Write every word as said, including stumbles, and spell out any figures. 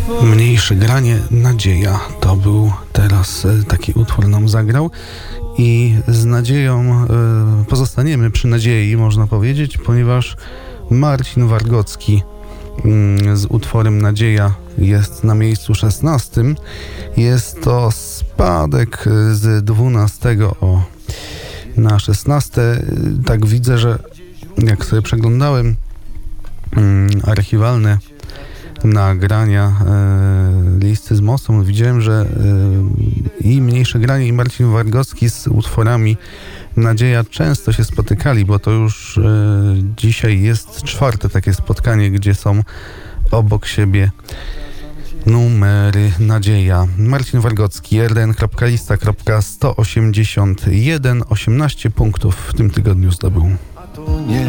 Mniejsze granie, nadzieja. To był teraz taki utwór nam zagrał i z nadzieją y, pozostaniemy przy nadziei, można powiedzieć, ponieważ Marcin Wargocki y, z utworem Nadzieja jest na miejscu szesnastym. Jest to spadek z dwunastego o, na szesnaste. Tak widzę, że jak sobie przeglądałem y, archiwalne nagrania e, listy z mocą, widziałem, że e, i Mniejsze granie, i Marcin Wargocki z utworami Nadzieja często się spotykali, bo to już e, dzisiaj jest czwarte takie spotkanie, gdzie są obok siebie numery Nadzieja. Marcin Wargocki, r d n kropka lista kropka sto osiemdziesiąt jeden, osiemnaście punktów w tym tygodniu zdobył. A to nie